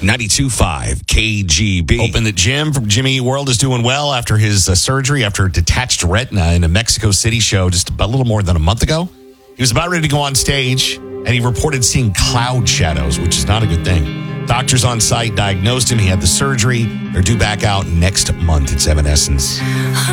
92.5 KGB. Hoping that Jim from Jimmy World is doing well after his surgery, after a detached retina in a Mexico City show just a little more than a month ago. He was about ready to go on stage, and he reported seeing cloud shadows, which is not a good thing. Doctors on site diagnosed him. He had the surgery. They're due back out next month. It's Evanescence.